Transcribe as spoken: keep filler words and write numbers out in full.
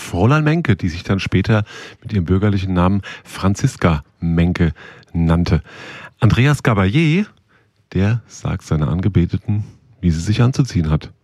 Fräulein Menke, die sich dann später mit ihrem bürgerlichen Namen Franziska Menke nannte. Andreas Gabalier, der sagt seiner Angebeteten, wie sie sich anzuziehen hat.